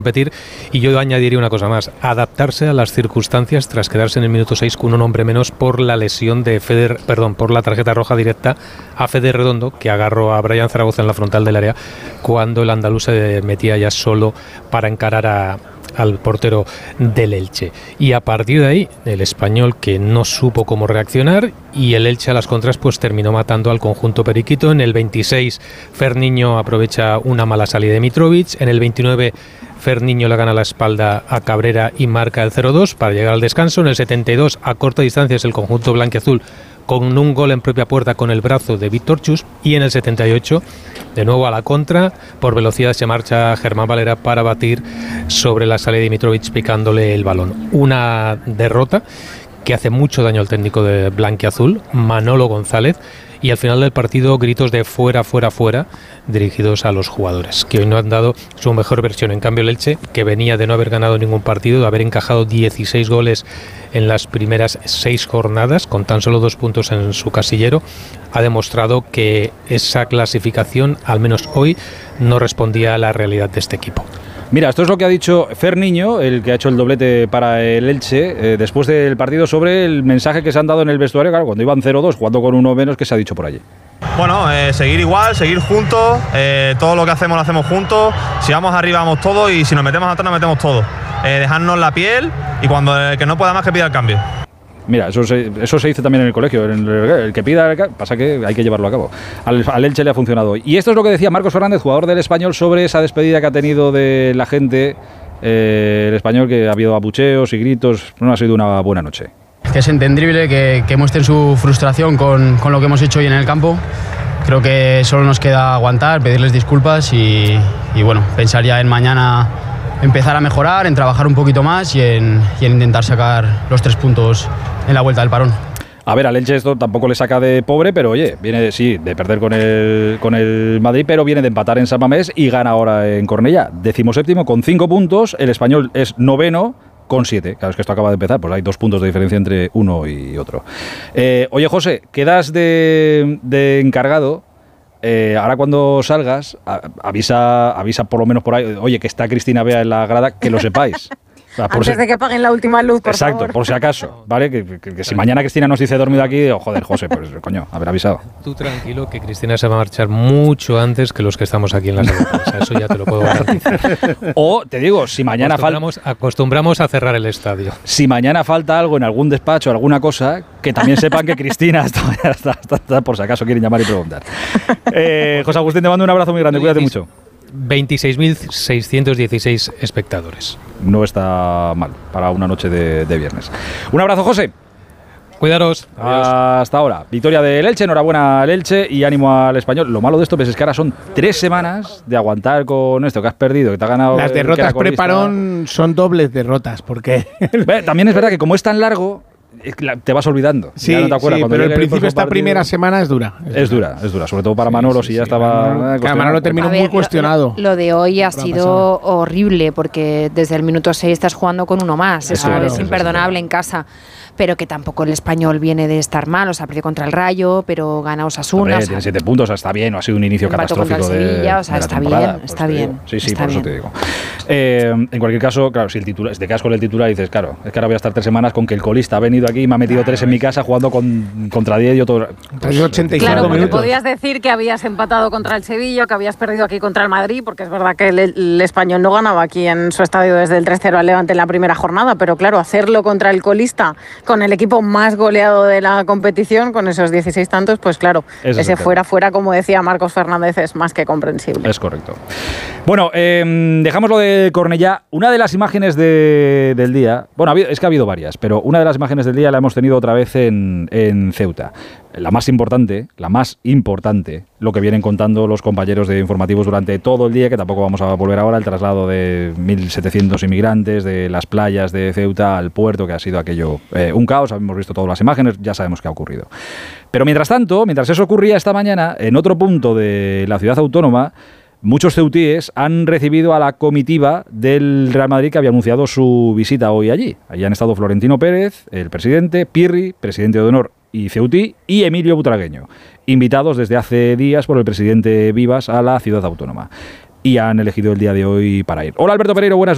competir, y yo añadiría una cosa más: adaptarse a las circunstancias tras quedarse en el minuto 6 con un hombre menos por la lesión de por la tarjeta roja directa a Fede Redondo, que agarró a Brian Zaragoza en la frontal del área cuando el andaluz se metía ya solo para encarar al portero del Elche. Y a partir de ahí, el Español, que no supo cómo reaccionar, y el Elche a las contras pues terminó matando al conjunto periquito. En el 26 Ferniño aprovecha una mala salida de Mitrovic, en el 29 Ferniño le gana la espalda a Cabrera y marca el 0-2 para llegar al descanso. En el 72, a corta distancia, es el conjunto blanquiazul con un gol en propia puerta con el brazo de Víctor Chus, y en el 78, de nuevo a la contra, por velocidad se marcha Germán Valera para batir sobre la salida de Mitrovic picándole el balón. Una derrota que hace mucho daño al técnico de blanquiazul, Manolo González, y al final del partido gritos de fuera, fuera, fuera, dirigidos a los jugadores, que hoy no han dado su mejor versión. En cambio el Elche, que venía de no haber ganado ningún partido, de haber encajado 16 goles en las primeras 6 jornadas, con tan solo 2 puntos en su casillero, ha demostrado que esa clasificación, al menos hoy, no respondía a la realidad de este equipo. Mira, esto es lo que ha dicho Ferniño, el que ha hecho el doblete para el Elche, después del partido, sobre el mensaje que se han dado en el vestuario, claro, cuando iban 0-2, jugando con uno menos, que se ha dicho por allí. Bueno, seguir igual, seguir juntos, todo lo que hacemos lo hacemos juntos, si vamos arriba vamos todos, y si nos metemos atrás nos metemos todos. Dejarnos la piel, y cuando el que no pueda más, que pida el cambio. Mira, eso se dice también en el colegio. El que pida, pasa que hay que llevarlo a cabo. Al Elche le ha funcionado. Y esto es lo que decía Marcos Fernández, jugador del Español, sobre esa despedida que ha tenido de la gente. El Español, que ha habido abucheos y gritos. No ha sido una buena noche. Que es entendible que muestren su frustración con lo que hemos hecho hoy en el campo. Creo que solo nos queda aguantar, pedirles disculpas y bueno, pensar ya en mañana, empezar a mejorar, en trabajar un poquito más y en intentar sacar los 3 puntos en la vuelta del parón. A ver, al Elche esto tampoco le saca de pobre, pero oye, viene de perder con el Madrid, pero viene de empatar en San Mamés y gana ahora en Cornellá. 17º con 5 puntos, el Español es 9º con 7. Claro, es que esto acaba de empezar, pues hay 2 puntos de diferencia entre uno y otro. Oye, José, quedas de encargado. Ahora cuando salgas, avisa por lo menos por ahí, oye, que está Cristina Bea en la grada, que lo sepáis. O sea, antes de que apaguen la última luz, por exacto, favor. Por si acaso, ¿vale? Que si mañana Cristina nos dice dormido aquí, joder, José, pues coño, haber avisado. Tú tranquilo, que Cristina se va a marchar mucho antes que los que estamos aquí en la sala de prensa. Eso ya te lo puedo garantizar. O, te digo, si mañana acostumbramos a cerrar el estadio. Si mañana falta algo en algún despacho, alguna cosa, que también sepan que Cristina está por si acaso quieren llamar y preguntar. José Agustín, te mando un abrazo muy grande, cuídate mucho. 26.616 espectadores. No está mal para una noche de viernes. Un abrazo, José. Cuidaros. Adiós. Hasta ahora. Victoria del Elche, enhorabuena al Elche y ánimo al Español. Lo malo de esto es que ahora son 3 semanas de aguantar con esto que has perdido, que te ha ganado. Las derrotas preparón son dobles derrotas, porque también es verdad que como es tan largo, te vas olvidando. Sí, no te acuerdas. Sí, pero el principio, esta primera semana es dura. Es dura, sobre todo para Manolo, si ya estaba. Manolo terminó muy cuestionado. Lo de hoy ha sido horrible, porque desde el minuto 6 estás jugando con uno más. Eso es imperdonable en casa. Pero que tampoco el Español viene de estar mal, o sea, perdió contra el Rayo, pero gana Osasuna. Tiene 7 puntos, o sea, está bien, no ha sido un inicio catastrófico contra el Sevilla, o sea, está bien, está bien. Sí, por eso te digo. En cualquier caso, claro, si te quedas con el titular y dices, claro, es que ahora voy a estar 3 semanas con que el colista ha venido aquí y me ha metido 3 en mi casa jugando contra 10 y otro. Pues 85 claro, porque minutos. Podías decir que habías empatado contra el Sevilla, que habías perdido aquí contra el Madrid, porque es verdad que el Español no ganaba aquí en su estadio desde el 3-0 al Levante en la primera jornada, pero claro, hacerlo contra el colista, con el equipo más goleado de la competición, con esos 16 tantos, pues claro, ese fuera, como decía Marcos Fernández, es más que comprensible. Es correcto. Bueno, dejamos lo de Cornellá. Una de las imágenes del día, bueno, es que ha habido varias, pero una de las imágenes del día la hemos tenido otra vez en Ceuta. La más importante, lo que vienen contando los compañeros de informativos durante todo el día, que tampoco vamos a volver ahora, el traslado de 1.700 inmigrantes de las playas de Ceuta al puerto, que ha sido aquello un caos. Hemos visto todas las imágenes, ya sabemos qué ha ocurrido. Pero mientras eso ocurría esta mañana, en otro punto de la ciudad autónoma, muchos ceutíes han recibido a la comitiva del Real Madrid que había anunciado su visita hoy allí. Allí han estado Florentino Pérez, el presidente, Pirri, presidente de honor y ceutí, y Emilio Butragueño, invitados desde hace días por el presidente Vivas a la ciudad autónoma. Y han elegido el día de hoy para ir. Hola, Alberto Pereiro, buenas noches.